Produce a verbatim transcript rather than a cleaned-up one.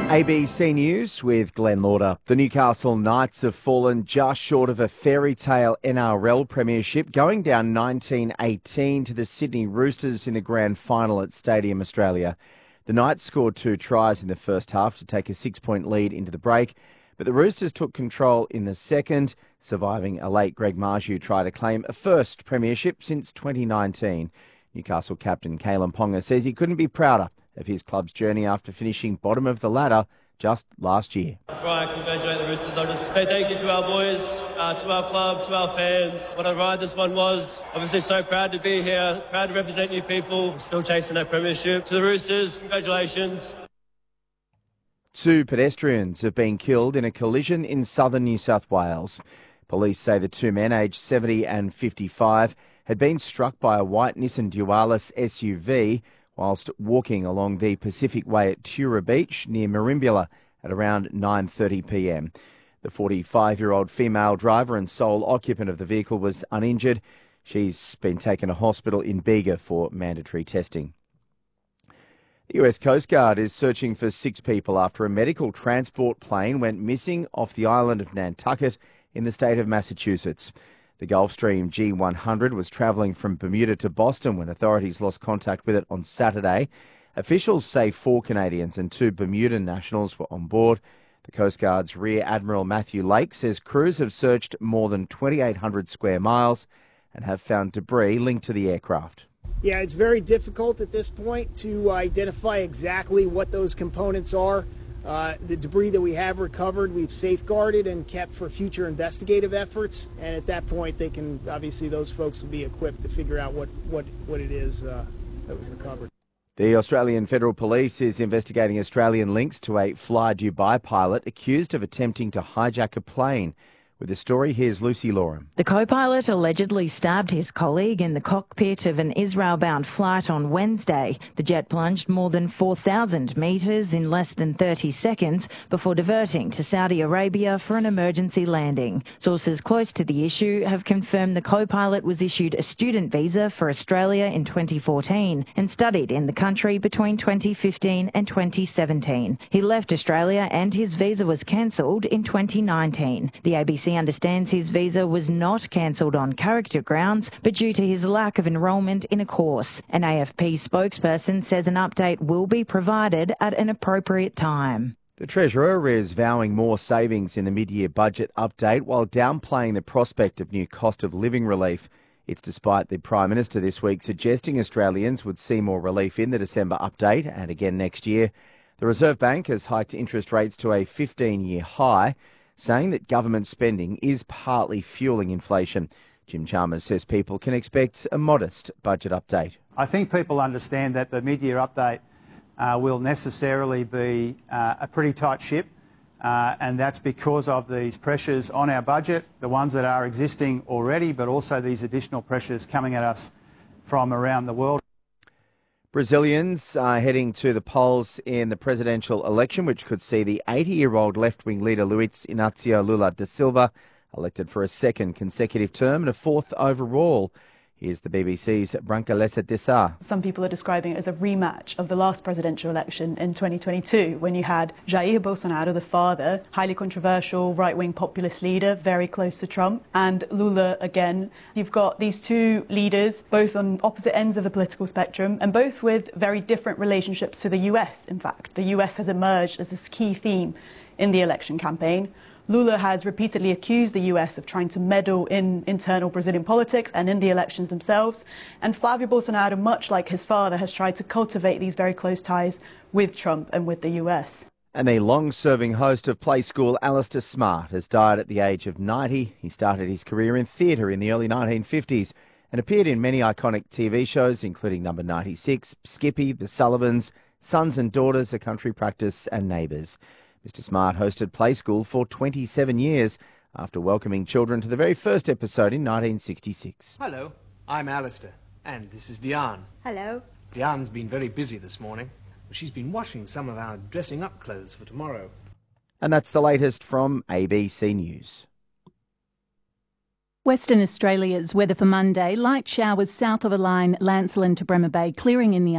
A B C News with Glenn Lauder. The Newcastle Knights have fallen just short of a fairy tale N R L premiership, going down nineteen eighteen to the Sydney Roosters in the grand final at Stadium Australia. The Knights scored two tries in the first half to take a six-point lead into the break, but the Roosters took control in the second, surviving a late Greg Marju try to claim a first premiership since twenty nineteen. Newcastle captain Kalyn Ponga says he couldn't be prouder of his club's journey after finishing bottom of the ladder just last year. Before I congratulate the Roosters, I'll just say thank you to our boys, uh, to our club, to our fans. What a ride this one was. Obviously so proud to be here, proud to represent you people. Still chasing that premiership. To the Roosters, congratulations. Two pedestrians have been killed in a collision in southern New South Wales. Police say the two men, aged seventy and fifty-five, had been struck by a white Nissan Dualis S U V whilst walking along the Pacific Way at Tura Beach near Merimbula at around nine thirty p m. The forty-five-year-old female driver and sole occupant of the vehicle was uninjured. She's been taken to hospital in Bega for mandatory testing. The U S Coast Guard is searching for six people after a medical transport plane went missing off the island of Nantucket in the state of Massachusetts. The Gulfstream G one hundred was travelling from Bermuda to Boston when authorities lost contact with it on Saturday. Officials say four Canadians and two Bermudan nationals were on board. The Coast Guard's Rear Admiral Matthew Lake says crews have searched more than twenty-eight hundred square miles and have found debris linked to the aircraft. Yeah, it's very difficult at this point to identify exactly what those components are. Uh, the debris that we have recovered, we've safeguarded and kept for future investigative efforts. And at that point, they can, obviously, those folks will be equipped to figure out what, what, what it is uh, that was recovered. The Australian Federal Police is investigating Australian links to a Fly Dubai pilot accused of attempting to hijack a plane. With the story, here's Lucy Loram. The co-pilot allegedly stabbed his colleague in the cockpit of an Israel-bound flight on Wednesday. The jet plunged more than four thousand metres in less than thirty seconds before diverting to Saudi Arabia for an emergency landing. Sources close to the issue have confirmed the co-pilot was issued a student visa for Australia in twenty fourteen and studied in the country between twenty fifteen and twenty seventeen. He left Australia and his visa was cancelled in twenty nineteen. The A B C understands his visa was not cancelled on character grounds, but due to his lack of enrolment in a course. An A F P spokesperson says an update will be provided at an appropriate time. The Treasurer is vowing more savings in the mid-year budget update while downplaying the prospect of new cost of living relief. It's despite the Prime Minister this week suggesting Australians would see more relief in the December update and again next year. The Reserve Bank has hiked interest rates to a fifteen-year high, saying that government spending is partly fueling inflation. Jim Chalmers says people can expect a modest budget update. I think people understand that the mid-year update uh, will necessarily be uh, a pretty tight ship, uh, and that's because of these pressures on our budget, the ones that are existing already, but also these additional pressures coming at us from around the world. Brazilians are heading to the polls in the presidential election, which could see the eighty-year-old left-wing leader Luiz Inácio Lula da Silva elected for a second consecutive term and a fourth overall. Here's the B B C's Branca Lessa de Sá. Some people are describing it as a rematch of the last presidential election in twenty twenty-two, when you had Jair Bolsonaro, the father, highly controversial right-wing populist leader, very close to Trump, and Lula again. You've got these two leaders, both on opposite ends of the political spectrum, and both with very different relationships to the U S, in fact. The U S has emerged as this key theme in the election campaign. Lula has repeatedly accused the U S of trying to meddle in internal Brazilian politics and in the elections themselves. And Flavio Bolsonaro, much like his father, has tried to cultivate these very close ties with Trump and with the U S. And the long-serving host of Play School, Alistair Smart, has died at the age of ninety. He started his career in theatre in the early nineteen fifties and appeared in many iconic T V shows, including Number ninety-six, Skippy, The Sullivans, Sons and Daughters, A Country Practice and Neighbours. Mister Smart hosted Play School for twenty-seven years after welcoming children to the very first episode in nineteen sixty-six. Hello, I'm Alistair, and this is Diane. Hello. Diane's been very busy this morning. She's been washing some of our dressing-up clothes for tomorrow. And that's the latest from A B C News. Western Australia's weather for Monday. Light showers south of the line, Lancelin to Bremer Bay, clearing in the